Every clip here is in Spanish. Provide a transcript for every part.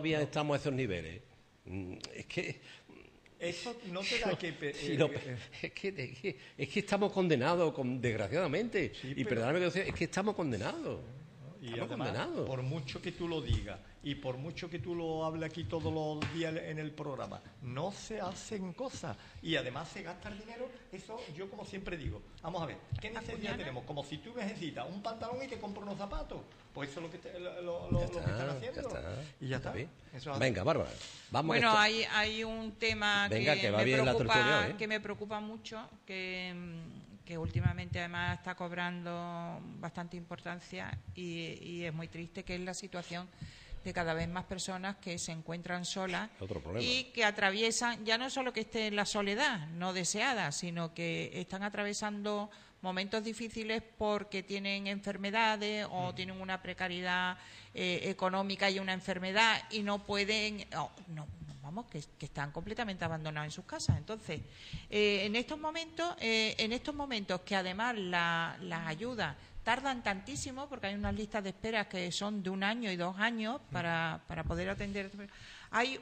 todavía estamos a esos niveles. Es que... Eso no te da que... es que estamos condenados, desgraciadamente. Sí, y perdóname que lo diga, es que estamos condenados. Y Estamos además, condenados. por mucho que tú lo digas y por mucho que tú lo hables aquí todos los días en el programa, no se hacen cosas y además se gasta el dinero. Eso yo como siempre digo, vamos a ver, ¿qué necesidad tenemos? Como si tú necesitas un pantalón y te compras unos zapatos, pues eso es lo que, lo que están haciendo. Ya está. Y ya está. Eso Venga, Bárbara, vamos. Bueno, hay un tema que me preocupa mucho, que últimamente además está cobrando bastante importancia y es muy triste, que es la situación de cada vez más personas que se encuentran solas y que atraviesan, ya no solo que esté en la soledad no deseada, sino que están atravesando momentos difíciles porque tienen enfermedades o tienen una precariedad económica y una enfermedad y no pueden, que están completamente abandonados en sus casas. Entonces, en estos momentos que además las ayudas tardan tantísimo, porque hay unas listas de espera que son de 1 año y 2 años para poder atender. Hay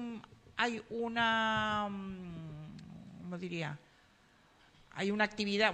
una, ¿cómo diría? Hay una actividad,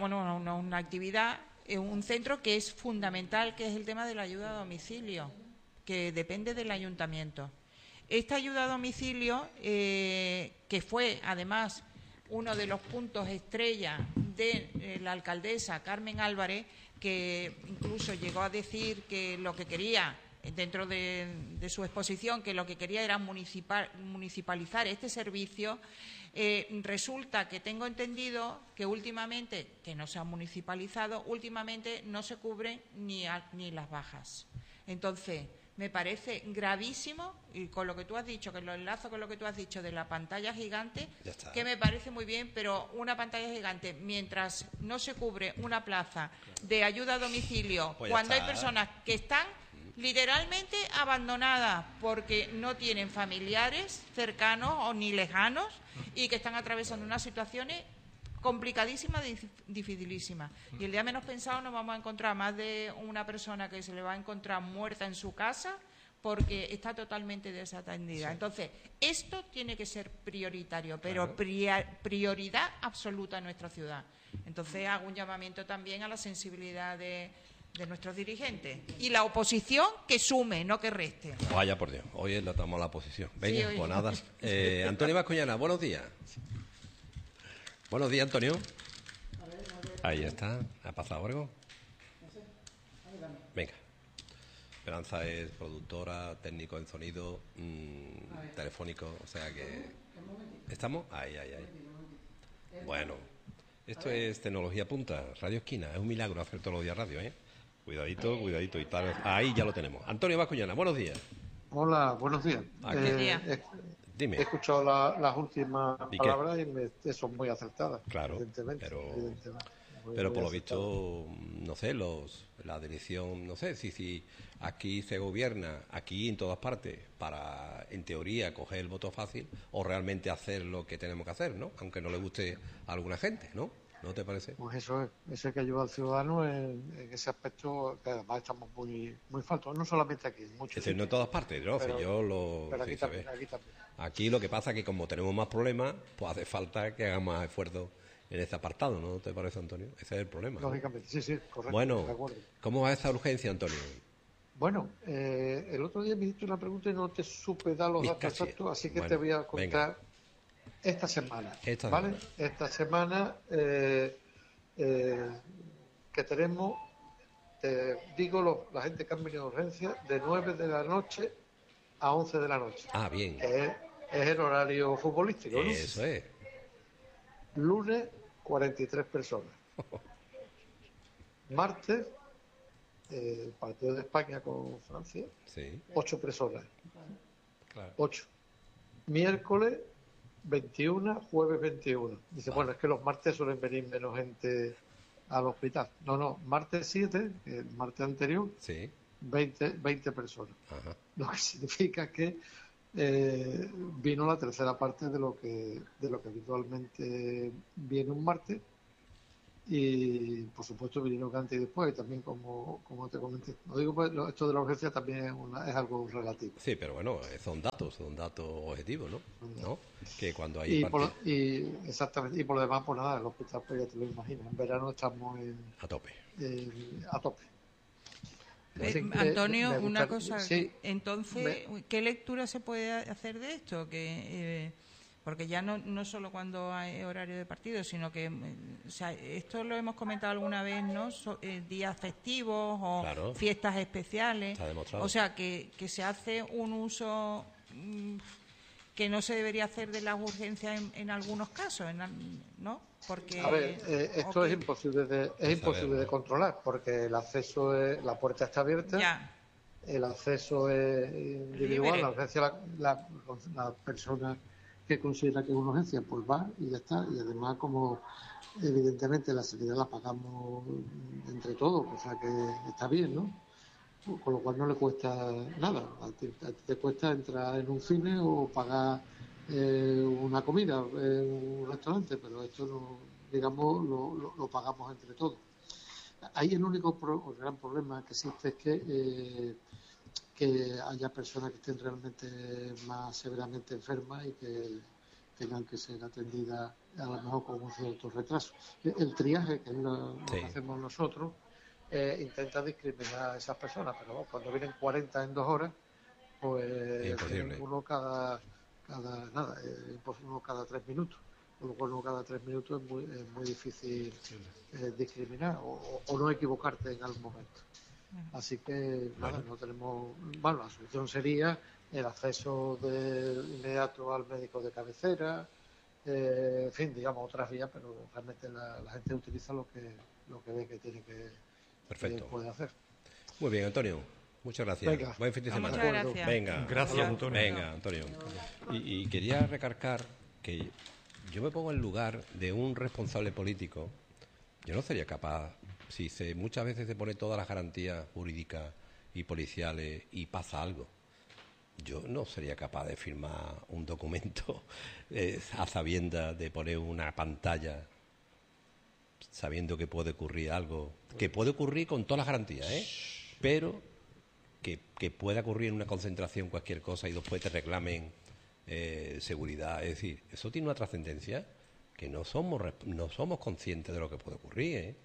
un centro que es fundamental, que es el tema de la ayuda a domicilio, que depende del ayuntamiento. Esta ayuda a domicilio, que fue además uno de los puntos estrella de la alcaldesa Carmen Álvarez, que incluso llegó a decir que lo que quería, dentro de su exposición, que lo que quería era municipalizar este servicio. Resulta que tengo entendido que últimamente, que no se ha municipalizado, últimamente no se cubren ni las bajas. Entonces, me parece gravísimo, y con lo que tú has dicho, que lo enlazo con lo que tú has dicho de la pantalla gigante, que me parece muy bien, pero una pantalla gigante, mientras no se cubre una plaza de ayuda a domicilio, pues cuando hay personas que están literalmente abandonadas porque no tienen familiares cercanos o ni lejanos y que están atravesando unas situaciones complicadísimas, dificilísimas. Y el día menos pensado nos vamos a encontrar más de una persona que se le va a encontrar muerta en su casa porque está totalmente desatendida. Sí. Entonces, esto tiene que ser prioritario, pero prioridad absoluta en nuestra ciudad. Entonces, hago un llamamiento también a la sensibilidad de nuestros dirigentes. Y la oposición que sume, no que reste. Vaya por Dios, hoy la tomamos la oposición. Venga, sí, pues nada. Antonio Bascuñana, buenos días. Buenos días, Antonio. Ahí está. ¿Ha pasado algo? Venga. Esperanza es productora, técnico en sonido, telefónico, o sea que... ¿Estamos? Ahí. Bueno, esto es Tecnología Punta, Radio Esquina. Es un milagro hacer todos los días radio, ¿eh? Cuidadito y tal. Ahí ya lo tenemos. Antonio Bascuñana, buenos días. Hola, buenos días. Dime. He escuchado las últimas palabras y son muy acertadas. Claro, pero por lo visto, no sé, la dirección, no sé, si aquí se gobierna, aquí en todas partes, para, en teoría, coger el voto fácil o realmente hacer lo que tenemos que hacer, ¿no? Aunque no le guste a alguna gente, ¿no? ¿No te parece? Pues eso es que ayuda al ciudadano en ese aspecto, que además estamos muy faltos, no solamente aquí, muchos. Es decir, no en todas partes, ¿no? Pero aquí también. Aquí lo que pasa es que como tenemos más problemas, pues hace falta que hagamos más esfuerzo en este apartado, ¿no te parece, Antonio? Ese es el problema. Lógicamente, ¿no? Sí, correcto. Bueno, ¿cómo va esa urgencia, Antonio? Bueno, el otro día me histe una pregunta y no te supe dar los datos exactos, así que te voy a contar esta semana. Esta semana que tenemos, digo, la gente que han venido de urgencia, de 9 de la noche a 11 de la noche. Ah, bien. Es el horario futbolístico, ¿no? Eso es. Lunes, 43 personas. Martes, el partido de España con Francia, 8 personas. Claro. 8. Miércoles, 21, jueves 21. Dice, bueno, es que los martes suelen venir menos gente al hospital. No, martes 7, el martes anterior, 20 personas. Ajá. Lo que significa que vino la tercera parte de lo que habitualmente viene un martes, y por supuesto vinieron antes y después, y también como te comenté. Lo digo, pues, esto de la urgencia también es algo relativo. Sí, pero bueno, son datos objetivos, ¿no? Que cuando hay exactamente, y por lo demás, pues nada, el hospital, pues ya te lo imaginas, en verano estamos a tope. A tope. Antonio, una cosa, sí, entonces, ¿qué lectura se puede hacer de esto? Porque ya no solo cuando hay horario de partido, sino que o sea, esto lo hemos comentado alguna vez, ¿no? Días festivos o claro, fiestas especiales. O sea, que se hace un uso que no se debería hacer de las urgencias en algunos casos, ¿no? Porque a ver, esto es imposible de controlar, porque el acceso la puerta está abierta. Ya. El acceso es individual, la urgencia, la persona que considera que es una urgencia, pues va y ya está. Y además, como evidentemente la sanidad la pagamos entre todos, o sea que está bien, ¿no? Con lo cual no le cuesta nada. A ti te cuesta entrar en un cine o pagar una comida en un restaurante, pero esto digamos lo pagamos entre todos. Ahí el único gran problema que existe es que haya personas que estén realmente más severamente enfermas y que tengan que ser atendidas a lo mejor con un cierto retraso. El triaje, que es lo que hacemos nosotros, intenta discriminar a esas personas, pero bueno, cuando vienen 40 en 2 horas, pues uno cada 3 minutos. Con lo cual uno cada 3 minutos es muy difícil discriminar o no equivocarte en algún momento. Así que nada, no tenemos. Bueno, la solución sería el acceso inmediato al médico de cabecera, en fin, digamos otras vías, pero realmente la gente utiliza lo que ve que tiene que puede hacer. Muy bien, Antonio. Muchas gracias. Venga. Buen fin de semana. Muchas gracias. Venga. Gracias, Antonio. Venga, Antonio. Y quería recargar que yo me pongo en lugar de un responsable político. Yo no sería capaz, si muchas veces se pone todas las garantías jurídicas y policiales y pasa algo, yo no sería capaz de firmar un documento a sabiendas de poner una pantalla sabiendo que puede ocurrir algo, que puede ocurrir con todas las garantías, pero que pueda ocurrir en una concentración cualquier cosa y después te reclamen seguridad. Es decir, eso tiene una trascendencia que no somos conscientes de lo que puede ocurrir,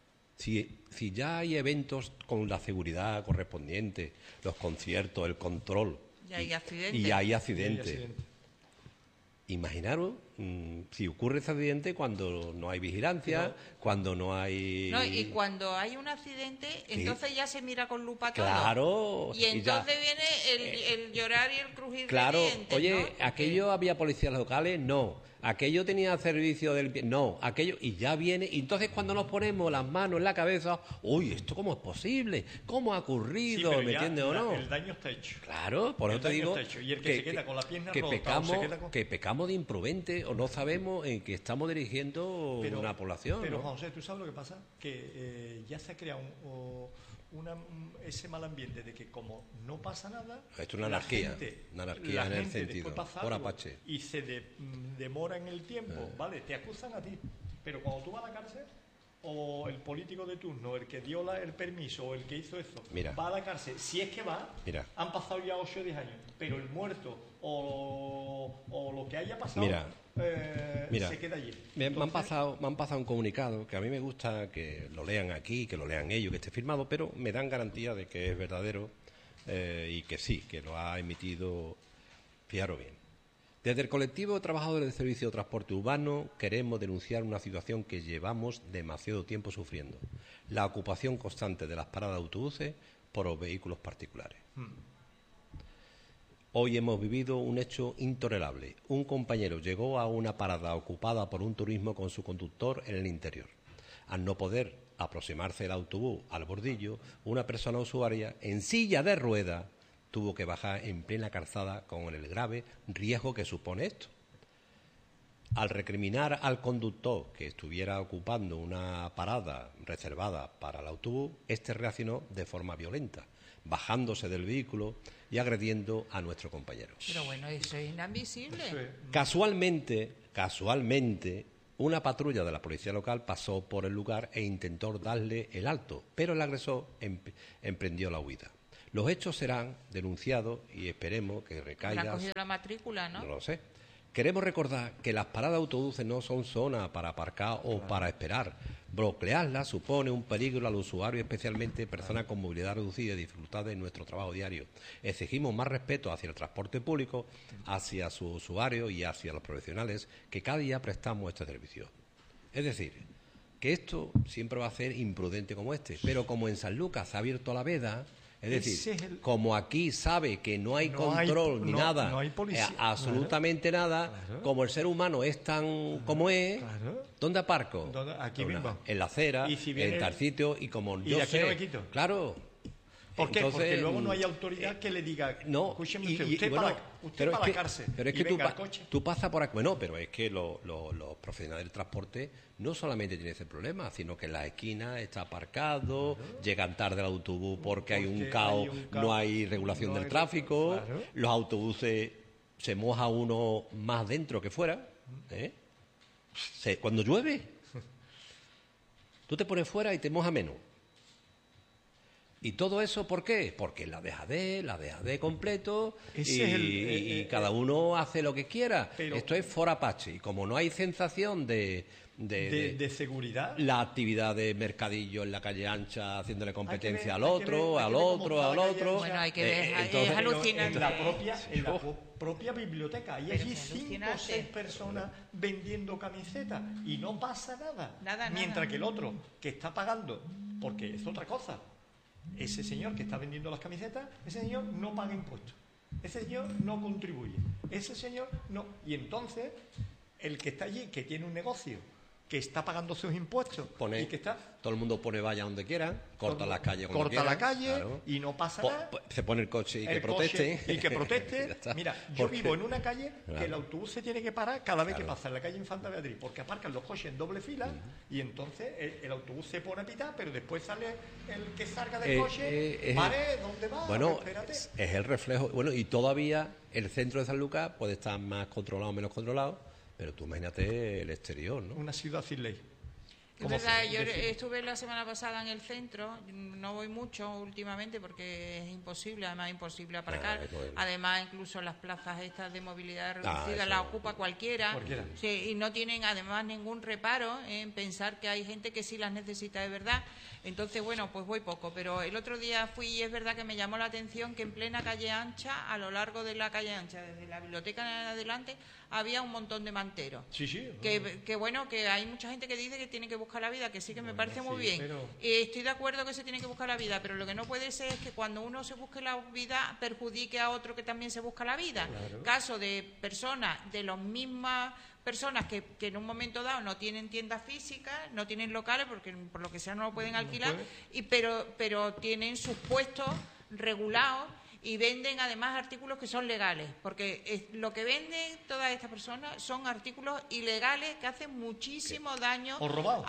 Si ya hay eventos con la seguridad correspondiente, los conciertos, el control, y hay accidentes. Imaginaros si ocurre ese accidente cuando no hay vigilancia, cuando no hay... No, y cuando hay un accidente, entonces ya se mira con lupa todo. Claro. Y entonces viene el llorar y el crujir claro, de dientes, oye, ¿no? aquello había policías locales, no. Aquello tenía servicio del pie, no. Aquello, y ya viene. Y entonces cuando nos ponemos las manos en la cabeza, uy, ¿esto cómo es posible? ¿Cómo ha ocurrido? Sí, ¿Me entiendes o no? El daño está hecho. Claro, por eso te digo y el que se queda con la pierna rota, que pecamos de imprudente o no sabemos en qué estamos dirigiendo una población. Pero, ¿no? José, ¿tú sabes lo que pasa? Que ya se ha creado ese mal ambiente de que como no pasa nada, esto es una anarquía, en el sentido por Apache, y se demora en el tiempo, vale, te acusan a ti, pero cuando tú vas a la cárcel, o el político de turno, el que dio el permiso o el que hizo eso, va a la cárcel, si es que va, han pasado ya 8 o 10 años, pero el muerto o lo que haya pasado se queda allí. Me han pasado un comunicado que a mí me gusta que lo lean aquí, que lo lean ellos, que esté firmado, pero me dan garantía de que es verdadero y que sí, que lo ha emitido, fijaros bien. Desde el colectivo de trabajadores del Servicio de Transporte Urbano queremos denunciar una situación que llevamos demasiado tiempo sufriendo: la ocupación constante de las paradas de autobuses por los vehículos particulares. Hoy hemos vivido un hecho intolerable. Un compañero llegó a una parada ocupada por un turismo con su conductor en el interior. Al no poder aproximarse el autobús al bordillo, una persona usuaria en silla de ruedas tuvo que bajar en plena calzada con el grave riesgo que supone esto. Al recriminar al conductor que estuviera ocupando una parada reservada para el autobús, este reaccionó de forma violenta, bajándose del vehículo y agrediendo a nuestro compañero. Pero bueno, eso es inadmisible. Casualmente, Una patrulla de la policía local pasó por el lugar e intentó darle el alto, pero el agresor emprendió la huida. Los hechos serán denunciados y esperemos que recaiga... ¿Le han cogido la matrícula, no? No lo sé. Queremos recordar que las paradas de autobuses no son zonas para aparcar o para esperar. Bloquearlas supone un peligro al usuario, especialmente personas con movilidad reducida y dificultades en nuestro trabajo diario. Exigimos más respeto hacia el transporte público, hacia sus usuarios y hacia los profesionales que cada día prestamos este servicio. Es decir, que esto siempre va a ser imprudente como este, pero como en San Lucas se ha abierto la veda... Es decir, como aquí sabe que no hay control ni nada, no hay policía, absolutamente nada, como el ser humano es tan como es, ¿dónde aparco? Aquí mismo. En la acera, en tal sitio, y como y yo aquí sé... no me quito. Claro. ¿Por qué? Porque luego no hay autoridad que le diga, no, escúcheme usted para la cárcel. Pero es que tú pasas por aquí. Bueno, pero es que los profesionales del transporte no solamente tienen ese problema, sino que en las esquinas está aparcado, llegan tarde el autobús porque hay un caos, no hay regulación del tráfico, los autobuses se moja uno más dentro que fuera. Cuando llueve, tú te pones fuera y te moja menos. ¿Y todo eso por qué? Porque la dejadez completo y cada uno hace lo que quiera. Pero esto es forapache. Y como no hay sensación de seguridad, la actividad de mercadillo en la calle ancha haciéndole competencia al otro. Bueno, hay que ver, entonces, es alucinante. En la propia biblioteca. Y allí 5 o 6 personas vendiendo camisetas y no pasa nada. Mientras que el otro que está pagando, porque es otra cosa. Ese señor que está vendiendo las camisetas, ese señor no paga impuestos, ese señor no contribuye, ese señor no. Y entonces, el que está allí, que tiene un negocio, que está pagando sus impuestos, y que está... Todo el mundo pone valla donde quiera, corta la calle cuando quiera. Corta la calle y no pasa nada. Se pone el coche y que proteste. Y que proteste. Mira, yo vivo en una calle que el autobús se tiene que parar cada vez que pasa en la calle Infanta Beatriz, porque aparcan los coches en doble fila y entonces el autobús se pone a pitar, pero después sale el que salga del coche, pare, ¿dónde va? Bueno, es el reflejo. Bueno, y todavía el centro de San Lucas puede estar más controlado o menos controlado, pero tú imagínate el exterior, ¿no? Una ciudad sin ley. Es verdad, yo estuve la semana pasada en el centro, no voy mucho últimamente porque es imposible, además imposible aparcar, además incluso las plazas estas de movilidad reducida las ocupa cualquiera. Sí, y no tienen además ningún reparo en pensar que hay gente que sí las necesita de verdad. Entonces, bueno, pues voy poco, pero el otro día fui y es verdad que me llamó la atención que en plena calle ancha, a lo largo de la calle ancha, desde la biblioteca en adelante, había un montón de manteros. Sí. Que bueno, que hay mucha gente que dice que tiene que buscar la vida, que sí, que me parece muy bien. Pero... estoy de acuerdo que se tiene que buscar la vida, pero lo que no puede ser es que cuando uno se busque la vida perjudique a otro que también se busca la vida. Claro. Caso de personas, de las mismas personas que en un momento dado no tienen tiendas físicas, no tienen locales, porque por lo que sea no lo pueden alquilar, pero tienen sus puestos regulados y venden además artículos que son legales, porque lo que venden todas estas personas son artículos ilegales que hacen muchísimo daño o robados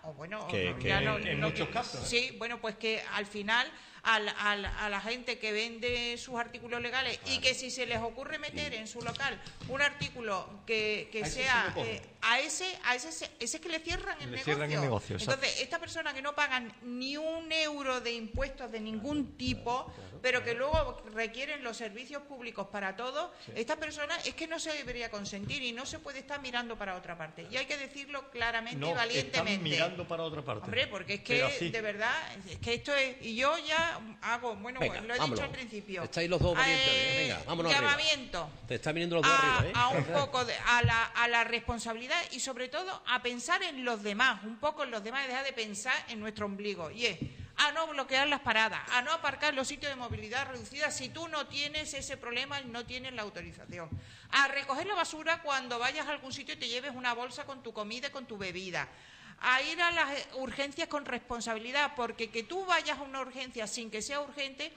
en muchos casos. Sí, bueno, pues que al final a la gente que vende sus artículos legales y que si se les ocurre meter en su local un artículo que sea a ese que le cierran el negocio. Entonces, esta persona que no pagan ni un euro de impuestos de ningún tipo, pero que luego requieren los servicios públicos para todo, esta persona es que no se debería consentir y no se puede estar mirando para otra parte. Y hay que decirlo claramente y valientemente. Están mirando para otra parte. Hombre, porque es que de verdad, es que esto es... Y yo ya hago, bueno, venga, lo he dicho al principio. Estáis los dos valientes, venga, vámonos llamamiento arriba. Te están viniendo los dos arriba, a un poco a la responsabilidad y sobre todo a pensar en los demás, un poco en los demás, y dejar de pensar en nuestro ombligo. Y es a no bloquear las paradas, a no aparcar los sitios de movilidad reducida si tú no tienes ese problema y no tienes la autorización, a recoger la basura cuando vayas a algún sitio y te lleves una bolsa con tu comida y con tu bebida, a ir a las urgencias con responsabilidad, porque que tú vayas a una urgencia sin que sea urgente,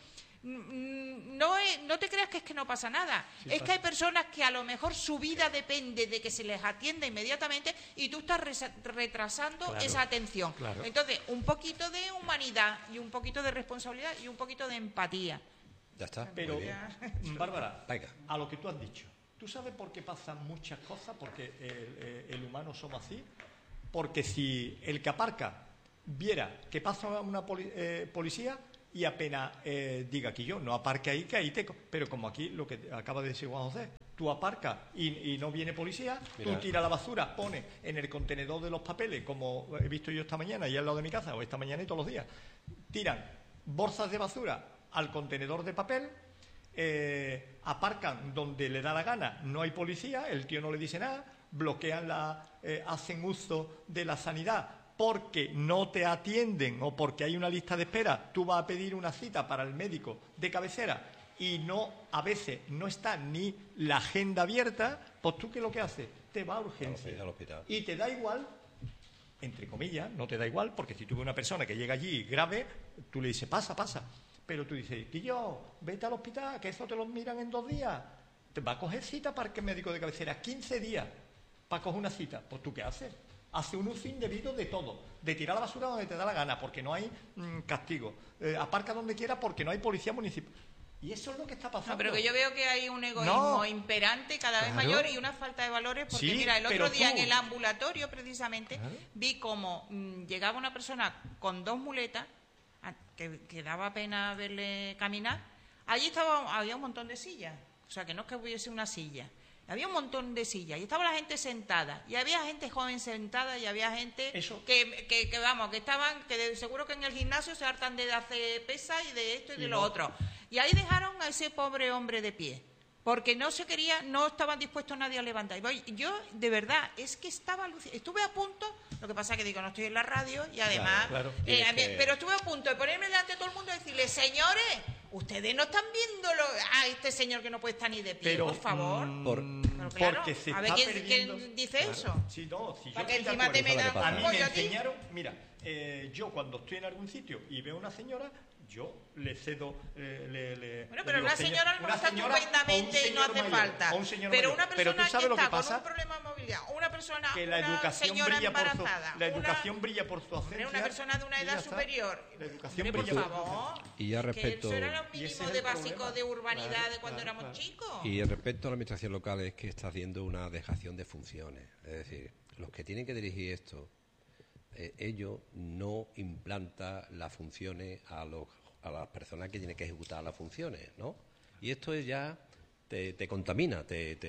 no te creas que es que no pasa nada. Es que hay personas que a lo mejor su vida depende de que se les atienda inmediatamente y tú estás retrasando esa atención. Entonces, un poquito de humanidad y un poquito de responsabilidad y un poquito de empatía. Ya está. Pero, Bárbara, a lo que tú has dicho, ¿Tú sabes por qué pasan muchas cosas? Porque el humano somos así. Porque si el que aparca viera que pasa una policía y apenas diga que yo no aparque ahí, que ahí pero como aquí lo que acaba de decir Juan José, tú aparcas y no viene policía, tú tiras la basura, pones en el contenedor de los papeles, como he visto yo esta mañana y al lado de mi casa, o esta mañana y todos los días, tiran bolsas de basura al contenedor de papel, aparcan donde le da la gana, no hay policía, el tío no le dice nada, bloquean hacen uso de la sanidad porque no te atienden o porque hay una lista de espera, tú vas a pedir una cita para el médico de cabecera y a veces no está ni la agenda abierta, pues tú ¿qué es lo que haces? Te vas a urgencia y te da igual, entre comillas, no te da igual, porque si tú ves una persona que llega allí grave, tú le dices, pasa, pero tú dices, Guillo, vete al hospital, que eso te lo miran en 2 días, te va a coger cita para el médico de cabecera, 15 días para coger una cita, pues ¿tú qué haces? Hace un uso indebido de todo, de tirar la basura donde te da la gana, porque no hay castigo, aparca donde quiera porque no hay policía municipal. Y eso es lo que está pasando. No, pero que yo veo que hay un egoísmo imperante cada vez mayor y una falta de valores, porque sí, mira, el otro día en el ambulatorio precisamente vi como llegaba una persona con 2 muletas, que daba pena verle caminar. Allí había un montón de sillas, o sea que no es que hubiese una silla. Había un montón de sillas y estaba la gente sentada y había gente joven sentada y había gente que seguro que en el gimnasio se hartan de hacer pesas y de esto y de lo otro. Y ahí dejaron a ese pobre hombre de pie porque no estaban dispuestos nadie a levantar. Y yo, de verdad, es que estuve a punto, lo que pasa es que digo, no estoy en la radio y además, pero estuve a punto de ponerme delante de todo el mundo y decirle, señores, ustedes no están viendo a este señor que no puede estar ni de pie, por favor. Claro, porque se a ver ¿quién dice eso. Si yo para que encima te metan a mí me enseñaron, mira, yo cuando estoy en algún sitio y veo a una señora, yo le cedo... bueno, pero una señora no está estupendamente y no hace falta. Pero una persona que está con un problema de movilidad, una persona, una señora embarazada... La educación brilla por su ausencia. Una persona de una edad superior. La educación brilla por favor. Y ya respecto... Que eso era lo mínimo de básico de urbanidad de cuando éramos chicos. Y respecto a la administración local es que está haciendo una dejación de funciones. Es decir, los que tienen que dirigir esto, ellos no implantan las funciones a las personas que tienen que ejecutar las funciones, ¿no? Y esto es ya te contamina,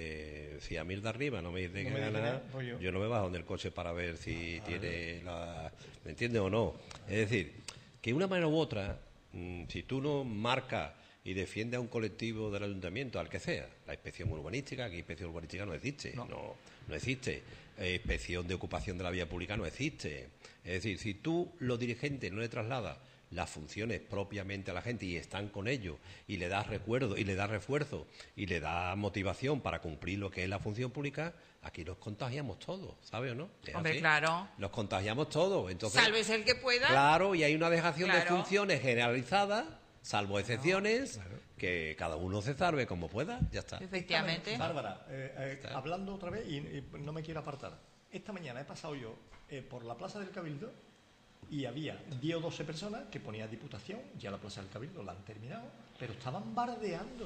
si a mí de arriba no me dice que gana, yo no me bajo del coche para ver si tiene ¿me entiendes o no? Es decir, que de una manera u otra, si tú no marcas y defiendes a un colectivo del ayuntamiento, al que sea, la inspección urbanística, aquí inspección urbanística no existe, no existe, inspección de ocupación de la vía pública no existe. Es decir, si tú, los dirigentes, no le trasladas las funciones propiamente a la gente y están con ellos y le das recuerdo y le das refuerzo y le das motivación para cumplir lo que es la función pública, aquí los contagiamos todos, ¿sabes o no? Hombre, claro. Los contagiamos todos. Entonces, sálvese el que pueda. Claro, y hay una dejación de funciones generalizada, salvo excepciones, que cada uno se salve como pueda, ya está. Efectivamente. Bárbara, hablando otra vez y no me quiero apartar. Esta mañana he pasado yo por la Plaza del Cabildo y había 10 o 12 personas que ponía Diputación, ya la Plaza del Cabildo la han terminado, pero estaban bardeando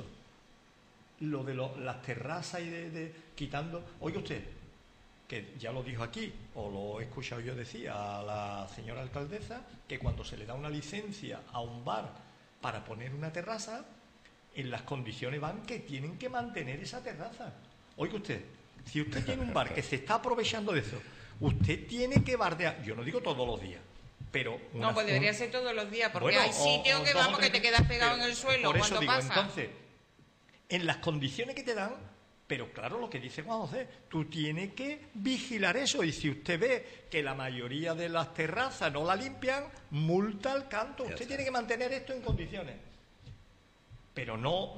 lo de las terrazas y de quitando... Oiga usted, que ya lo dijo aquí, o lo he escuchado yo decir a la señora alcaldesa, que cuando se le da una licencia a un bar para poner una terraza, en las condiciones van que tienen que mantener esa terraza. Oiga usted, si usted tiene un bar que se está aprovechando de eso, usted tiene que bardear, yo no digo todos los días, pero... No, pues debería ser todos los días, porque hay sitios que te quedas pegado en el suelo por eso cuando digo, pasa. Entonces, en las condiciones que te dan, pero claro, lo que dice Juan José, tú tienes que vigilar eso, y si usted ve que la mayoría de las terrazas no la limpian, multa al canto. Usted tiene que mantener esto en condiciones. Pero no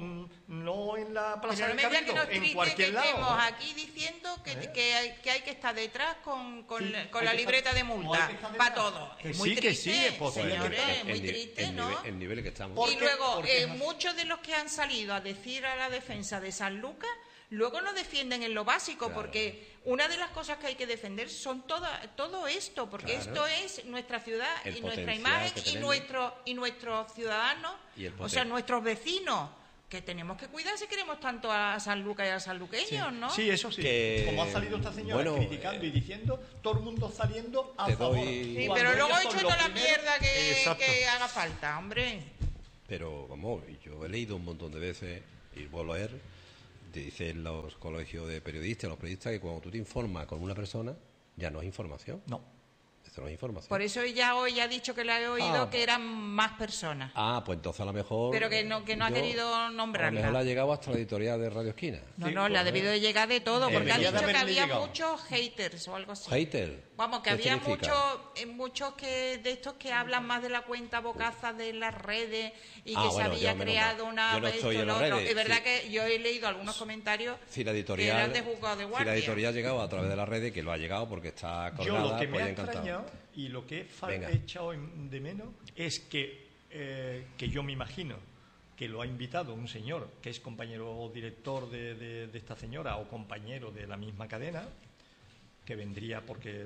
en la Plaza del Cabildo, en cualquier lado. Estemos aquí diciendo que hay que estar detrás con la libreta de multa para todo. Es muy triste, sí, es posible. Señores, es muy triste, ¿no? El nivel que estamos. Y luego, muchos de los que han salido a decir a la defensa de San Lucas, luego no defienden en lo básico, porque una de las cosas que hay que defender son todo esto, porque esto es nuestra ciudad y nuestra imagen y nuestros ciudadanos, o sea, nuestros vecinos, que tenemos que cuidar si queremos tanto a Sanlúcar y a sanluqueños, ¿no? Sí, eso sí. Como ha salido esta señora criticando y diciendo, todo el mundo saliendo a favor. Sí, pero luego he hecho toda la mierda que haga falta, hombre. Pero, vamos, yo he leído un montón de veces, y vuelvo a leer, dicen los colegios de periodistas, los periodistas, que cuando tú te informas con una persona, ya no es información. No. Esto no es información. Por eso ella hoy ha dicho que la he oído que eran más personas. Pues entonces a lo mejor... Pero que no ha querido nombrarla. A lo mejor le ha llegado hasta la editorial de Radio Esquina. No, le ha debido de llegar de todo, porque ha dicho que había muchos haters o algo así. ¿Haters? Vamos, que había muchos de estos que hablan más de la cuenta bocaza de las redes y que se había creado una... Yo no estoy en las redes. Es verdad que yo he leído algunos comentarios que eran de juzgado de guardia. Si la editorial ha llegado a través de las redes, que lo ha llegado porque está colgada, yo lo que me ha encantado. extrañado y lo que he echado de menos es que yo me imagino que lo ha invitado un señor que es compañero o director de esta señora o compañero de la misma cadena, que vendría porque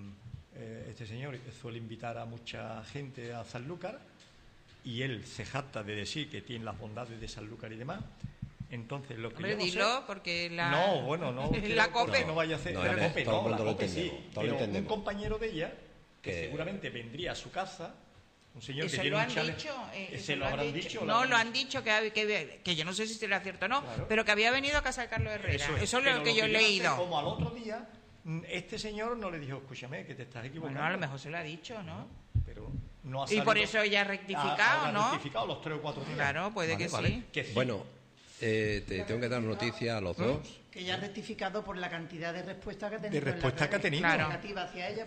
este señor suele invitar a mucha gente a Sanlúcar y él se jacta de decir que tiene las bondades de Sanlúcar y demás. Entonces, lo que hombre, yo no dilo, sé, porque la... No, bueno, no. la COPE. No vaya a hacer... No, la COPE todo el mundo lo sí. entendemos, Pero un compañero de ella, que seguramente vendría a su casa, un señor que tiene un chalet... ¿Se lo habrán dicho? No, lo han dicho, que yo no sé si será cierto o no, pero que había venido a casa de Carlos Herrera. Eso es lo que yo he leído. Como al otro día, este señor no le dijo, escúchame, que te estás equivocando. Bueno, a lo mejor se lo ha dicho, ¿no? Pero no ha salido. Y por eso ella ha rectificado, ¿no? Ha rectificado los 3 o 4 días. Claro, puede que sí. Bueno, te tengo que dar noticia a los dos. Que ya ha rectificado por la cantidad de respuestas que ha tenido. De respuestas que ha tenido. Negativa hacia ella,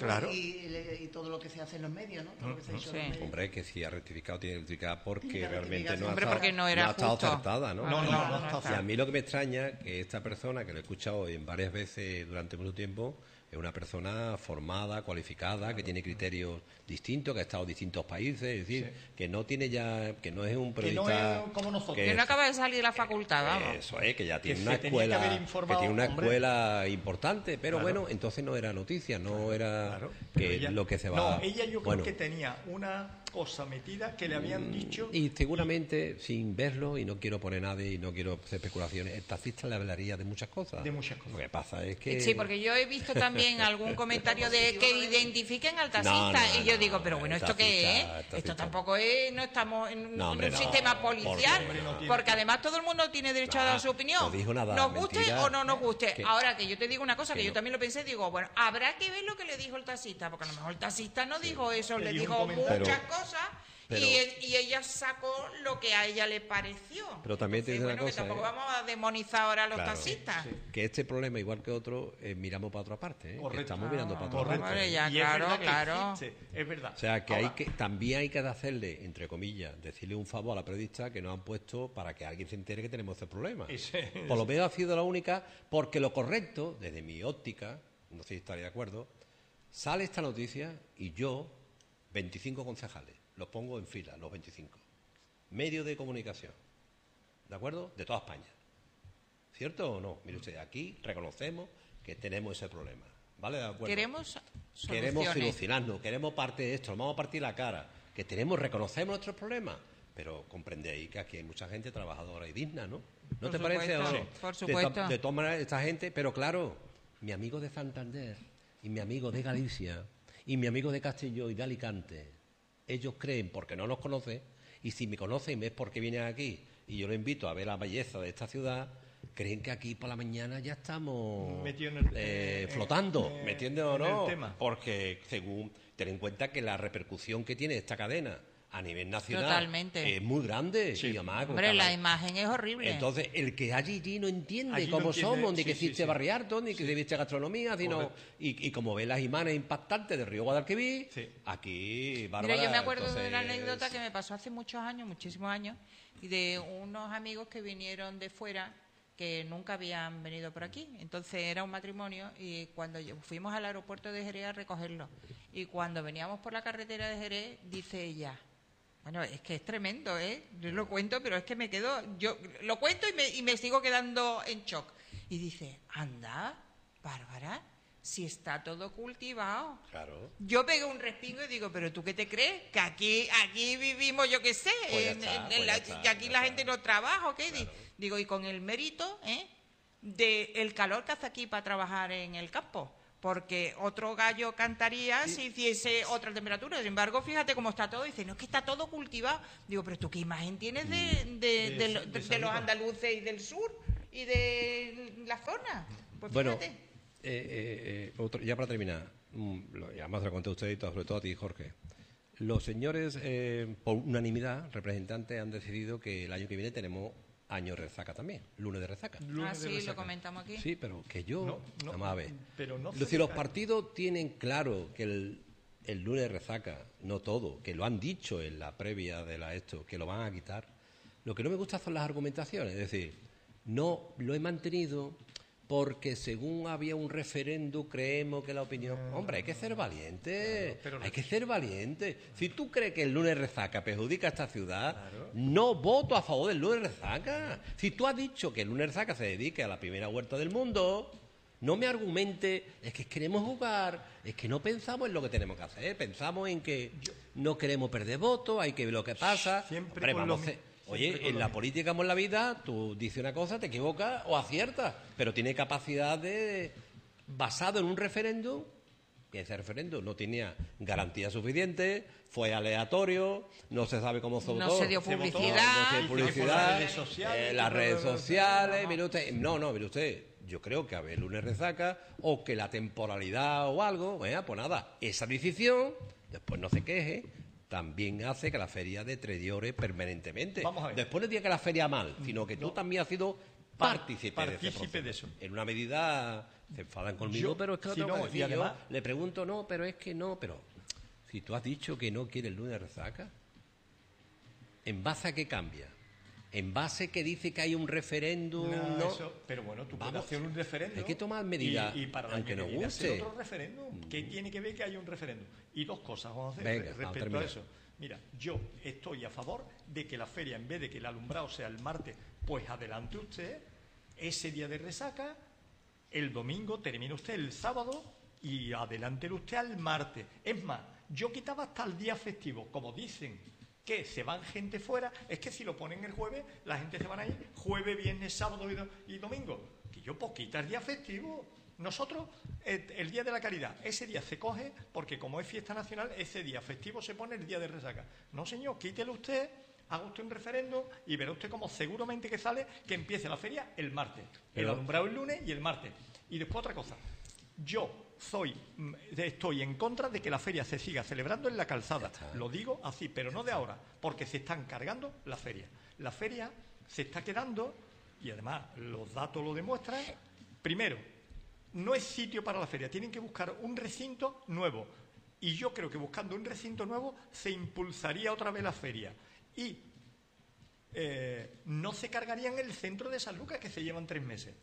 y todo lo que se hace en los medios, ¿no? Todo lo que se ha dicho en los medios. Hombre, que si ha rectificado, tiene que rectificar porque realmente no ha estado acertada, ¿no? No ha estado. Y a mí lo que me extraña que esta persona, que lo he escuchado en varias veces durante mucho tiempo, es una persona formada, cualificada, que tiene criterios distintos, que ha estado en distintos países, es decir, que no tiene ya, que no es un periodista... Que no es como nosotros. Que no acaba de salir de la facultad, vamos. Eso es, que ya tiene una escuela, escuela importante, pero bueno, entonces no era noticia, no era lo que se va... No, ella yo creo que tenía una cosa metida que le habían dicho... Y seguramente, sin verlo, y no quiero poner nada y no quiero hacer especulaciones, el taxista le hablaría de muchas cosas. De muchas cosas. Lo que pasa es que... Sí, porque yo he visto también algún comentario de que identifiquen al taxista y yo digo, pero bueno, ¿esto qué es? Esto tampoco es, no estamos en un sistema policial, porque además todo el mundo tiene derecho a dar su opinión, nos guste o no nos guste. Ahora que yo te digo una cosa, que yo también lo pensé, digo, bueno, habrá que ver lo que le dijo el taxista, porque a lo mejor el taxista no dijo eso, le dijo muchas cosas. Y ella sacó lo que a ella le pareció. Pero también te dice una cosa, que tampoco vamos a demonizar ahora a los taxistas. Que este problema, igual que otro, miramos para otra parte. Estamos mirando para otra parte. Ya, claro. Es verdad. O sea, que también hay que hacerle, entre comillas, decirle un favor a la periodista que nos han puesto para que alguien se entere que tenemos ese problema. Por lo menos ha sido la única, porque lo correcto, desde mi óptica, no sé si estaría de acuerdo, sale esta noticia y yo, 25 concejales, los pongo en fila, los 25. Medios de comunicación, ¿de acuerdo? De toda España. ¿Cierto o no? Mire usted, aquí reconocemos que tenemos ese problema, ¿vale? De acuerdo. Queremos solucionarnos, queremos parte de esto, nos vamos a partir la cara, que reconocemos nuestros problemas, pero comprendéis que aquí hay mucha gente trabajadora y digna, ¿no? ¿No te parece o no? Por supuesto. De todas maneras, esta gente, pero claro, mi amigo de Santander y mi amigo de Galicia y mi amigo de Castelló y de Alicante, ellos creen, porque no nos conocen, y si me conocen es porque vienen aquí, y yo los invito a ver la belleza de esta ciudad, creen que aquí por la mañana ya estamos flotando, ¿me entiendes o no? Porque según, ten en cuenta que la repercusión que tiene esta cadena a nivel nacional es muy grande. Sí. Y además, hombre, la imagen es horrible. Entonces, el que allí no entiende cómo somos, ni que existe Barrio Alto, ni que existe gastronomía, sino y como ve las imágenes impactantes del río Guadalquivir, aquí, Bárbara... Mira, yo me acuerdo de una anécdota que me pasó hace muchos años, muchísimos años, y de unos amigos que vinieron de fuera, que nunca habían venido por aquí. Entonces era un matrimonio y cuando fuimos al aeropuerto de Jerez a recogerlo, y cuando veníamos por la carretera de Jerez, dice ella... Bueno, es que es tremendo, ¿eh? Yo lo cuento, pero es que me quedo... Yo lo cuento y me sigo quedando en shock. Y dice, anda, Bárbara, Si está todo cultivado. Claro. Yo pego un respingo y digo, ¿pero tú qué te crees? Que aquí vivimos, yo qué sé, que aquí la gente no trabaja, ¿o qué? Claro. Digo, y con el mérito del calor que hace aquí para trabajar en el campo. Porque otro gallo cantaría si hiciese otra temperatura. Sin embargo, fíjate cómo está todo. Dice, no, es que está todo cultivado. Digo, pero ¿tú qué imagen tienes de los andaluces y del sur y de la zona? Pues fíjate. Bueno, ya para terminar, además te lo conté a usted y sobre todo a ti, Jorge. Los señores, por unanimidad, representantes, han decidido que el año que viene tenemos año de resaca también, lunes de resaca. Lo comentamos aquí. Sí, pero que yo, vamos a ver. Pero no si los partidos tienen claro que el lunes de resaca, no todo, que lo han dicho en la previa de esto, que lo van a quitar, lo que no me gusta son las argumentaciones. Es decir, no lo he mantenido porque según había un referéndum creemos que la opinión... Hombre, hay que ser valiente, hay que ser valiente. Si tú crees que el lunes resaca perjudica a esta ciudad, no voto a favor del lunes resaca. Si tú has dicho que el lunes resaca se dedique a la primera huerta del mundo, no me argumente, es que queremos jugar, es que no pensamos en lo que tenemos que hacer, pensamos en que no queremos perder votos, hay que ver lo que pasa. Siempre Oye, en la política como en la vida, tú dices una cosa, te equivocas o aciertas, pero tiene capacidad basado en un referéndum, y ese referéndum no tenía garantía suficiente, fue aleatorio, no se sabe cómo se votó. No se dio publicidad. Las redes sociales, mire usted, mire usted, yo creo que a ver, lunes resaca, o que la temporalidad o algo, pues nada, esa decisión, después no se queje, también hace que la feria deteriore permanentemente. Vamos a ver. Después no diga que la feria mal, sino que tú también has sido partícipe de eso. En una medida se enfadan conmigo, pero es que yo le pregunto, pero es que no, pero si tú has dicho que no quieres el lunes de resaca, ¿en base a qué cambia? En base que dice que hay un referéndum, pero bueno, tú puedes hacer un referéndum. Hay que tomar medidas, y para aunque nos guste. Hacer otro referéndum. ¿Qué tiene que ver que haya un referéndum? Y dos cosas vamos a hacer respecto a eso. Mira, yo estoy a favor de que la feria, en vez de que el alumbrado sea el martes, pues adelante usted ese día de resaca, el domingo termine usted el sábado y adelante usted al martes. Es más, yo quitaba hasta el día festivo, como dicen que se van gente fuera, es que si lo ponen el jueves, la gente se van a ir jueves, viernes, sábado y domingo. Que yo quita el día festivo. Nosotros, el Día de la Caridad, ese día se coge, porque como es fiesta nacional, ese día festivo se pone el día de resaca. No, señor, quítelo usted, haga usted un referéndum y verá usted como seguramente que sale que empiece la feria el martes. El alumbrado el lunes y el martes. Y después otra cosa. Yo estoy en contra de que la feria se siga celebrando en la calzada. Lo digo así, pero no de ahora, porque se están cargando la feria. La feria se está quedando, y además los datos lo demuestran. Primero, no es sitio para la feria, tienen que buscar un recinto nuevo. Y yo creo que buscando un recinto nuevo se impulsaría otra vez la feria. Y no se cargarían el centro de San Lucas, que se llevan 3 meses.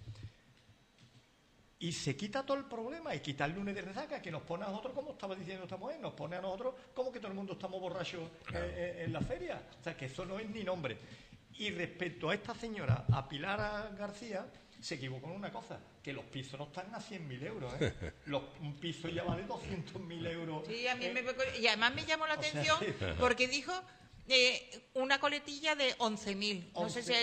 Y se quita todo el problema, y quita el lunes de resaca, que nos pone a nosotros, como estaba diciendo esta mujer, nos pone a nosotros como que todo el mundo estamos borrachos en la feria. O sea, que eso no es ni nombre. Y respecto a esta señora, a Pilar García, se equivocó en una cosa, que los pisos no están a 100.000 euros. Un piso ya vale 200.000 euros. Sí, a mí y además me llamó la atención porque dijo... una coletilla de 11.000, no sé si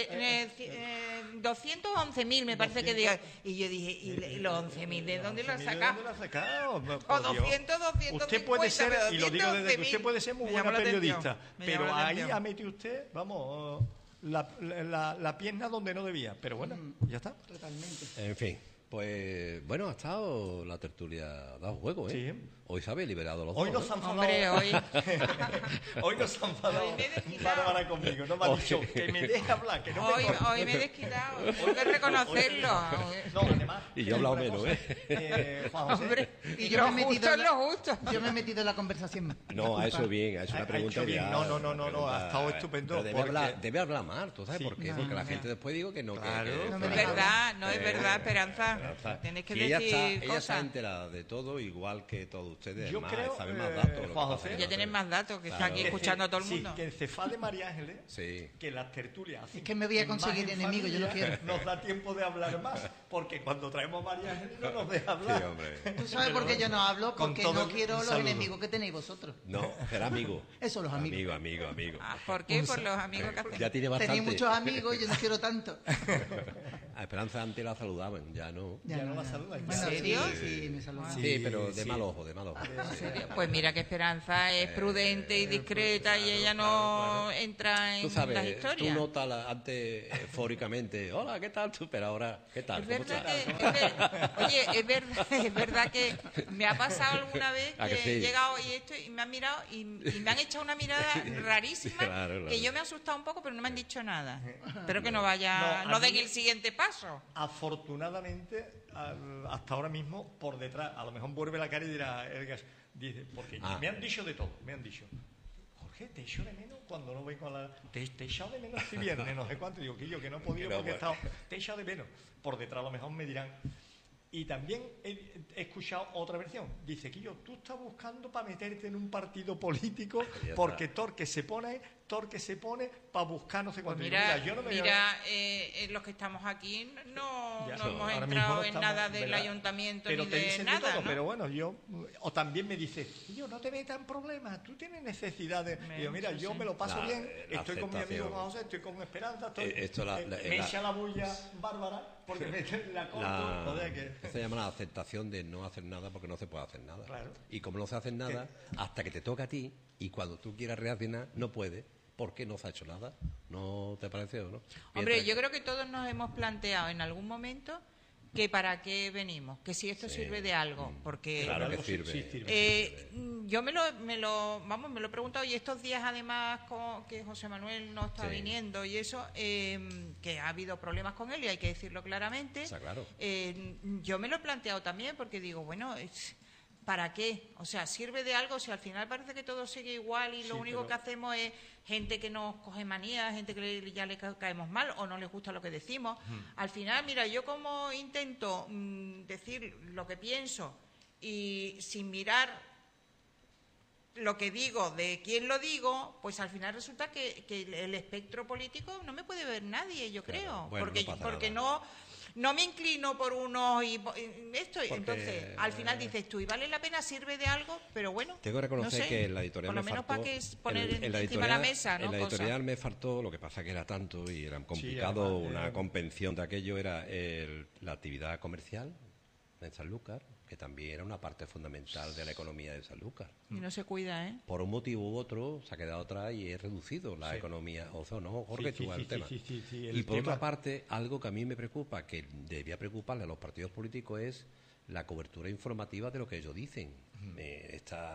211.000 me parece que diga. Y yo dije, ¿y los 11.000 de dónde lo has sacado? O 200, 250, usted puede ser, y lo digo desde que usted puede ser muy buena periodista, pero ahí ha metido usted, vamos, la pierna donde no debía. Pero bueno, ya está. Totalmente. En fin. Pues bueno, ha estado la tertulia, ha dado juego, ¿eh? Sí. Hoy se había liberado los hoy dos. Nos han enfadado. Hombre, hoy nos han enfadado. Bárbara conmigo, no me ha dicho que me deje hablar, que no hoy me he desquitado, tengo que reconocerlo. No, además. Y yo he hablado menos, ¿eh? Juan José, hombre, y yo me he metido en lo justo. Yo me he metido en la conversación. No, a eso bien, a eso una pregunta ya. No, ha estado estupendo. Debe hablar más, ¿tú sabes por qué? Porque la gente después digo que no. Claro, no es verdad, no es verdad, Esperanza. Tienes que decir ella está enterada de todo, igual que todos ustedes. Yo creo, saben más datos. Juan José, ya tienen más datos, que están aquí escuchando a todo el mundo. Sí, que el Cefá de María Ángeles, que las tertulias... Es que me voy a conseguir enemigos, yo no quiero. Nos da tiempo de hablar más, porque cuando traemos traemos María Ángeles y no nos deja hablar. Sí, hombre. ¿Tú sabes por qué yo no hablo? Porque no quiero los enemigos que tenéis vosotros. No, será amigo. Eso, los amigos. Amigo. ¿Por qué? Por los amigos que hacemos. Ya tiene bastante. Tenéis muchos amigos y yo no quiero tanto. A Esperanza antes la saludaban, ya no. Ya no la saludan. Bueno, ¿En serio? Sí, me saludan. Sí, pero de mal ojo. ¿En serio? Pues mira que Esperanza es prudente y discreta y ella no entra en Tú sabes, las historias. tú notas antes eufóricamente, hola, ¿qué tal tú? Pero ahora, ¿qué tal? Es ¿Cómo verdad estás? oye, es verdad que me ha pasado alguna vez ¿A que que sí? he llegado y me han mirado y me han echado una mirada rarísima, Claro. que yo me he asustado un poco, pero no me han dicho nada. Espero que no vaya, No, no a den mí- el siguiente paso. Afortunadamente, hasta ahora mismo, por detrás, a lo mejor vuelve la cara y dirá, dice, porque me han dicho de todo, me han dicho, Jorge, te echo de menos cuando no vengo a la... Te he echado de menos este viernes, no sé cuánto, digo, que yo que no he podido porque he estado... Te he echado de menos. Por detrás a lo mejor me dirán... Y también he escuchado otra versión. Dice, Quillo, tú estás buscando para meterte en un partido político porque Torque se pone para buscar no sé cuánto. Pues Digo, yo no me los que estamos aquí no Ya, hemos ahora mismo entrado no en estamos, nada del ¿verdad? ayuntamiento Pero ni te de dicen nada, todo, ¿no? pero bueno, o también me dice, yo no te metas en problemas, tú tienes necesidades. Y yo, mira, yo me lo paso bien, estoy con mi amigo Juan José, estoy con Esperanza, me echa la bulla Bárbara, porque me la corto, joder, que... Se llama la aceptación de no hacer nada porque no se puede hacer nada. Claro. Y como no se hace nada, hasta que te toca a ti, y cuando tú quieras reaccionar, no puedes, porque no se ha hecho nada. ¿No te parece o no? Hombre, yo creo que todos nos hemos planteado en algún momento que para qué venimos, que si esto sirve de algo, porque Claro que sirve. Sí, sirve. yo me lo he preguntado y estos días además que José Manuel no está viniendo y eso, que ha habido problemas con él y hay que decirlo claramente. Está claro. Yo me lo he planteado también porque digo, bueno, ¿para qué? O sea, ¿sirve de algo? Si al final parece que todo sigue igual y lo único que hacemos es gente que nos coge manía, gente que ya le caemos mal o no les gusta lo que decimos. Al final, mira, yo como intento decir lo que pienso y sin mirar lo que digo de quién lo digo, pues al final resulta que el espectro político no me puede ver nadie, yo creo. Bueno, porque no me inclino por unos y esto. Porque, entonces, al final dices tú, y vale la pena, sirve de algo, pero bueno. Tengo que reconocer no sé, que en la editorial por lo me menos faltó... para que poner encima de la mesa, ¿no? En la Cosas. editorial me faltó, lo que pasa que era tanto y era complicado, además, una convención de aquello era la actividad comercial en Sanlúcar, que también era una parte fundamental de la economía de Sanlúcar. Y no se cuida, ¿eh? Por un motivo u otro se ha quedado atrás y he reducido la economía. O sea, no, Jorge, tú al tema. Y por otra parte, algo que a mí me preocupa, que debía preocuparle a los partidos políticos, es la cobertura informativa de lo que ellos dicen. En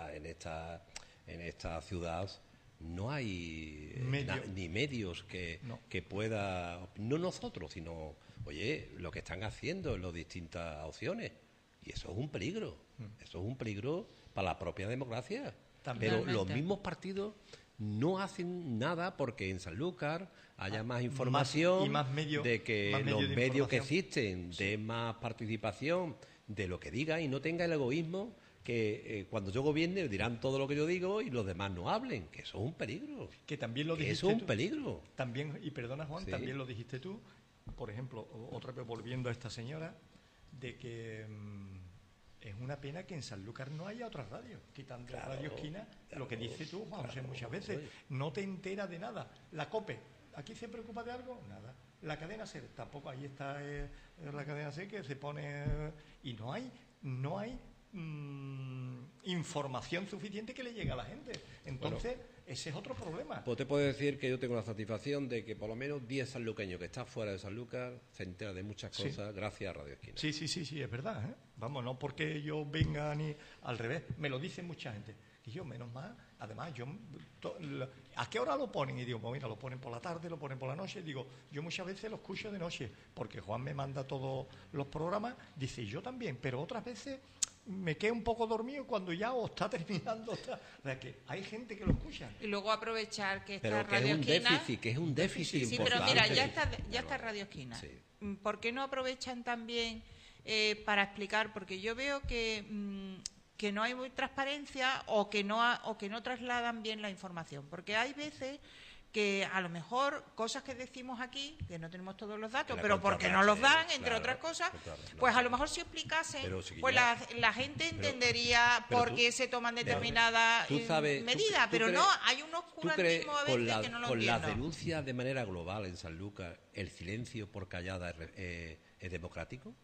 esta ciudad no hay ni medios que pueda, no nosotros, sino, oye, lo que están haciendo en las distintas opciones. Y eso es un peligro. Eso es un peligro para la propia democracia. Pero los mismos partidos no hacen nada porque en Sanlúcar haya más información, de que los medios que existen den más participación de lo que digan y no tenga el egoísmo que cuando yo gobierne dirán todo lo que yo digo y los demás no hablen, que eso es un peligro. Que también lo dijiste eso es un peligro. También, y perdona Juan, también lo dijiste tú, por ejemplo, otra vez volviendo a esta señora, de que es una pena que en Sanlúcar no haya otras radios, quitando Radio Esquina, lo que dices tú, Juan José, muchas veces, no te enteras de nada. La COPE, ¿aquí se preocupa de algo? Nada. La cadena SER, tampoco, ahí está la cadena SER que se pone... y no hay información suficiente que le llegue a la gente. Entonces, ese es otro problema. Pues te puedo decir que yo tengo la satisfacción de que por lo menos 10 sanluqueños que están fuera de Sanlúcar se enteran de muchas cosas gracias a Radio Esquina. Sí, es verdad, ¿eh? Vamos, no porque yo venga ni al revés, me lo dice mucha gente. Y yo, menos mal, además, ¿a qué hora lo ponen? Y digo, pues mira, lo ponen por la tarde, lo ponen por la noche. Digo, yo muchas veces lo escucho de noche, porque Juan me manda todos los programas, dice, yo también, pero otras veces me quedo un poco dormido cuando ya está terminando. O sea, que hay gente que lo escucha. Y luego aprovechar que está pero que Radio Esquina. Que es un déficit sí, importante. pero mira, ya está Radio Esquina. Sí. ¿Por qué no aprovechan también para explicar? Porque yo veo que no hay muy transparencia o que no trasladan bien la información. Porque hay veces que a lo mejor cosas que decimos aquí, que no tenemos todos los datos, pero porque no los dan, entre otras cosas, pues a lo mejor si explicasen, pues la gente entendería por qué se toman determinadas medidas, pero no, hay un oscurantismo a veces que no lo entiendo. Con las denuncias de manera global en Sanlúcar, ¿el silencio por callada es democrático?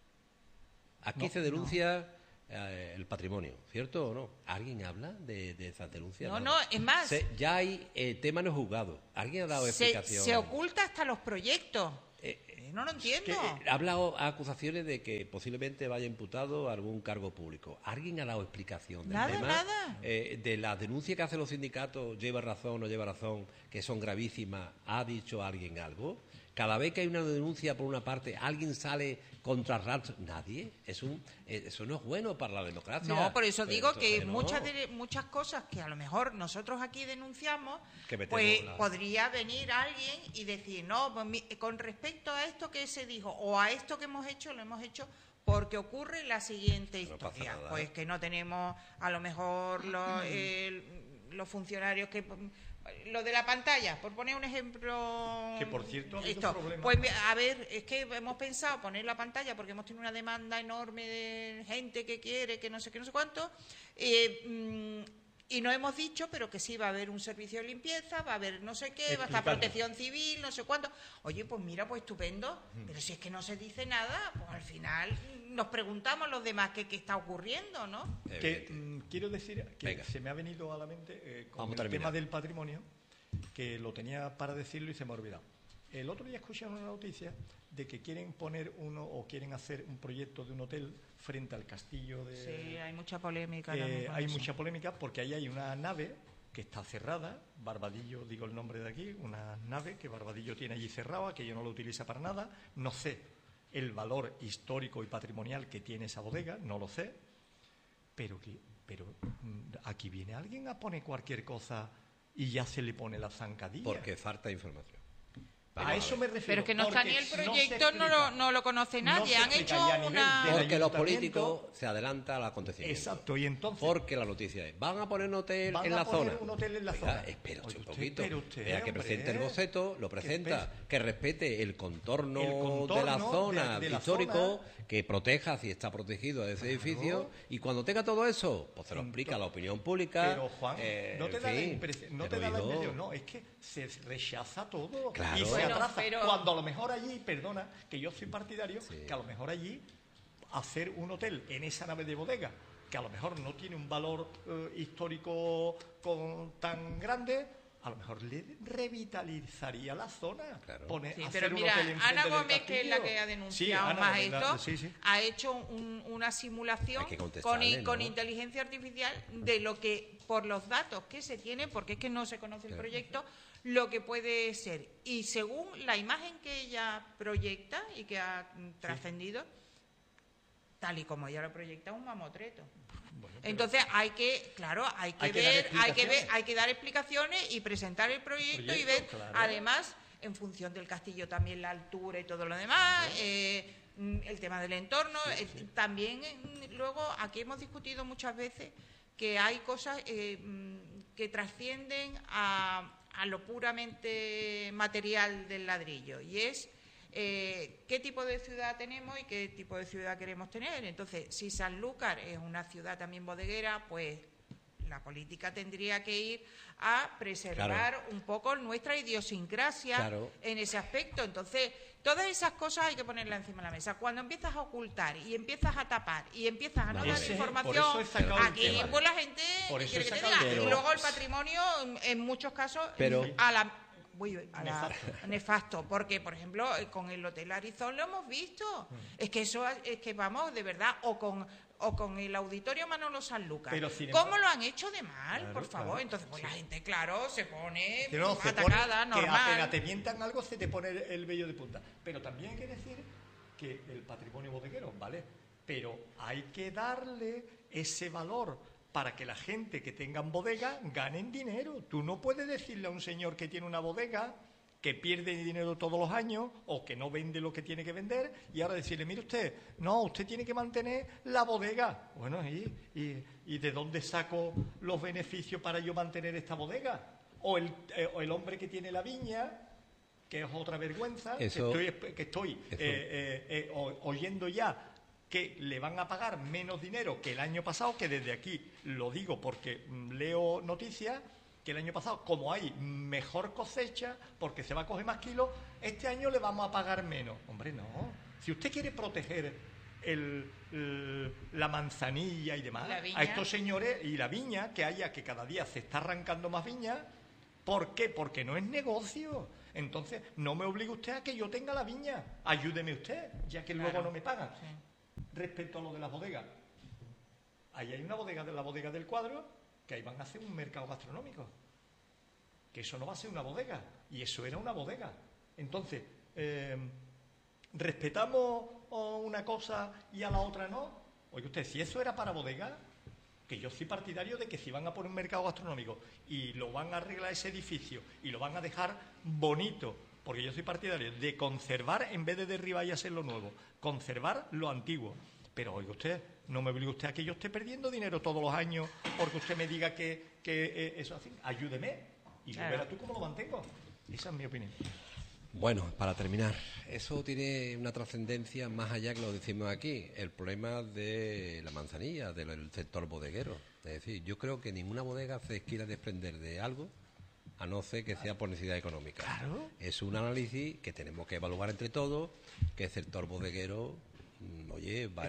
Aquí se denuncia el patrimonio, ¿cierto o no? ¿Alguien habla de esas denuncias? No, es más. Ya hay tema no juzgado. ¿Alguien ha dado explicación? Se oculta hasta los proyectos. No lo entiendo. Ha hablado acusaciones de que posiblemente vaya imputado a algún cargo público. ¿Alguien ha dado explicación del tema? Nada. De las denuncias que hacen los sindicatos, lleva razón o no lleva razón, que son gravísimas, ¿ha dicho alguien algo? Cada vez que hay una denuncia por una parte, ¿alguien sale contra Rato? Nadie. Eso no es bueno para la democracia. No, por eso digo que muchas cosas que a lo mejor nosotros aquí denunciamos, pues podría venir alguien y decir, no, pues, con respecto a esto que se dijo o a esto que hemos hecho, lo hemos hecho porque ocurre la siguiente historia. Pues que no tenemos a lo mejor los funcionarios que... Lo de la pantalla, por poner un ejemplo... Que, por cierto, ha habido problemas. Pues, a ver, es que hemos pensado poner la pantalla porque hemos tenido una demanda enorme de gente que quiere, que no sé qué, no sé cuánto, y no hemos dicho, pero que sí va a haber un servicio de limpieza, va a haber no sé qué, va a estar protección civil, no sé cuánto. Oye, pues mira, pues estupendo, pero si es que no se dice nada, pues al final nos preguntamos los demás qué está ocurriendo, ¿no? Quiero decir que se me ha venido a la mente con el tema del patrimonio, que lo tenía para decirlo y se me ha olvidado. El otro día escuché una noticia de que quieren poner quieren hacer un proyecto de un hotel frente al castillo de... Sí, hay mucha polémica. Hay mucha polémica porque ahí hay una nave que está cerrada, Barbadillo, digo el nombre de aquí, una nave que Barbadillo tiene allí cerrada, que yo no lo utiliza para nada, no sé el valor histórico y patrimonial que tiene esa bodega, no lo sé, pero aquí viene alguien a poner cualquier cosa y ya se le pone la zancadilla. Porque falta información. A eso me refiero. Pero es que no está ni el proyecto, no lo conoce nadie. Han hecho Porque los políticos se adelantan al acontecimiento. Exacto, y entonces... Porque la noticia es, van a poner un hotel en la zona. Un hotel en la zona. Espera un poquito. Vea que presente el boceto, lo presenta, que respete el contorno de la zona histórico, que proteja, si está protegido, a ese edificio, y cuando tenga todo eso, pues se lo explica a la opinión pública. Pero, Juan, no te da la impresión, no, es que se rechaza todo. Claro. Y se atraza. Cuando a lo mejor allí, perdona, que yo soy partidario, que a lo mejor allí hacer un hotel en esa nave de bodega, que a lo mejor no tiene un valor histórico tan grande, a lo mejor le revitalizaría la zona. Claro. Pero mira, Ana Gómez, que es la que ha denunciado más esto, ha hecho una simulación con inteligencia artificial de lo que, por los datos que se tienen, porque es que no se conoce el proyecto, lo que puede ser. Y según la imagen que ella proyecta y que ha trascendido, tal y como ella lo proyecta, un mamotreto. Entonces hay que dar explicaciones y presentar el proyecto y ver, además, en función del castillo también la altura y todo lo demás, el tema del entorno. También luego aquí hemos discutido muchas veces que hay cosas que trascienden a lo puramente material del ladrillo, y es qué tipo de ciudad tenemos y qué tipo de ciudad queremos tener. Entonces, si Sanlúcar es una ciudad también bodeguera, pues la política tendría que ir a preservar un poco nuestra idiosincrasia en ese aspecto. Entonces, todas esas cosas hay que ponerlas encima de la mesa. Cuando empiezas a ocultar y empiezas a tapar y empiezas a no dar información, aquí pues la gente quiere que te diga. Y luego el patrimonio, en muchos casos, nefasto, porque por ejemplo con el Hotel Arizón lo hemos visto, es que vamos, de verdad, o con el Auditorio Manolo Sanlúcar, ¿cómo lo han hecho de mal? Por favor. Entonces pues la gente, se pone atacada, normal. Que apenas te mientan algo se te pone el vello de punta. Pero también hay que decir que el patrimonio bodeguero, ¿vale? Pero hay que darle ese valor para que la gente que tengan bodega ganen dinero. Tú no puedes decirle a un señor que tiene una bodega que pierde dinero todos los años o que no vende lo que tiene que vender y ahora decirle, mire usted, no, usted tiene que mantener la bodega. Bueno, ¿y de dónde saco los beneficios para yo mantener esta bodega? o el hombre que tiene la viña, que es otra vergüenza, eso, que estoy oyendo ya que le van a pagar menos dinero que el año pasado, que desde aquí lo digo porque leo noticias, que el año pasado, como hay mejor cosecha, porque se va a coger más kilos, este año le vamos a pagar menos. Hombre, no. Si usted quiere proteger la manzanilla y demás, a estos señores, y la viña, que cada día se está arrancando más viña, ¿por qué? Porque no es negocio. Entonces, no me obligue usted a que yo tenga la viña. Ayúdeme usted, ya que luego no me pagan. Sí. Respecto a lo de las bodegas, ahí hay una bodega, de la bodega del Cuadro, que ahí van a hacer un mercado gastronómico, que eso no va a ser una bodega, y eso era una bodega. Entonces, ¿respetamos una cosa y a la otra no? Oye usted, si eso era para bodega, que yo soy partidario de que si van a poner un mercado gastronómico y lo van a arreglar ese edificio y lo van a dejar bonito, porque yo soy partidario de conservar en vez de derribar y hacer lo nuevo, conservar lo antiguo. Pero oiga usted, no me obligue usted a que yo esté perdiendo dinero todos los años porque usted me diga que eso así. Ayúdeme y claro, verás tú cómo lo mantengo. Esa es mi opinión. Bueno, para terminar, eso tiene una trascendencia más allá que lo decimos aquí, el problema de la manzanilla, del sector bodeguero. Es decir, yo creo que ninguna bodega se quiera desprender de algo a no ser que sea por necesidad económica. Claro. Es un análisis que tenemos que evaluar entre todos, que el sector bodeguero, va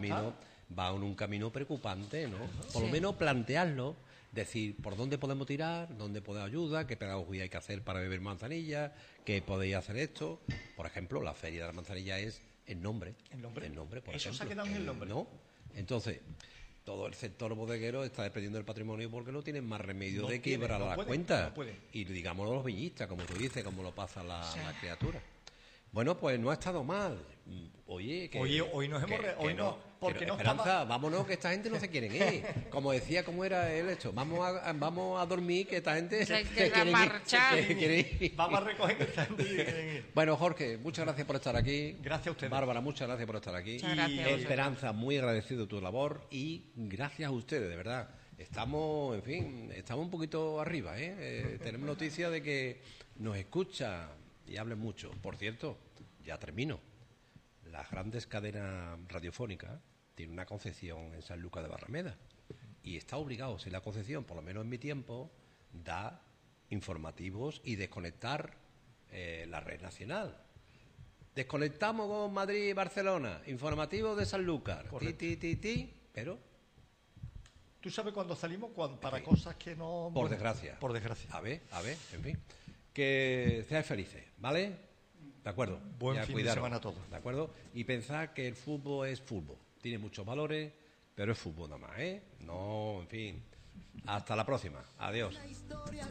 en un camino preocupante, ¿no? Por lo menos plantearlo, decir por dónde podemos tirar, dónde podemos ayudar, qué pedagogía hay que hacer para beber manzanilla, qué podéis hacer esto. Por ejemplo, la Feria de la Manzanilla es el nombre. ¿El nombre? Por eso ejemplo. Se ha quedado en el nombre. ¿No? Entonces, todo el sector bodeguero está dependiendo del patrimonio porque no tienen más remedio de quebrar la cuenta. Y digámoslo los viñistas, como tú dices, como lo pasa la criatura. Bueno, pues no ha estado mal. Oye, hoy nos hemos... hoy no, porque no Esperanza, estaba... vámonos, que esta gente no se quieren ir. Como decía, ¿cómo era el hecho? Vamos a dormir, que esta gente se quiere marchar. Vamos a recoger que esta gente quiere ir. Bueno, Jorge, muchas gracias por estar aquí. Gracias a ustedes. Bárbara, muchas gracias por estar aquí. Y Esperanza, muy agradecido tu labor y gracias a ustedes, de verdad. Estamos, en fin, estamos un poquito arriba, ¿eh? Tenemos noticia de que nos escucha y hablen mucho. Por cierto, ya termino. Las grandes cadenas radiofónicas tienen una concesión en Sanlúcar de Barrameda y está obligado, si la concesión, por lo menos en mi tiempo, da informativos y desconectar la red nacional. Desconectamos con Madrid y Barcelona, informativos de Sanlúcar, pero... ¿Tú sabes cuándo salimos? Para cosas que no... Por desgracia. Por desgracia. A ver, en fin. Que seáis felices, ¿vale? De acuerdo. Buen fin de semana a todos. De acuerdo. Y pensad que el fútbol es fútbol. Tiene muchos valores, pero es fútbol nada más, ¿eh? No, en fin. Hasta la próxima. Adiós.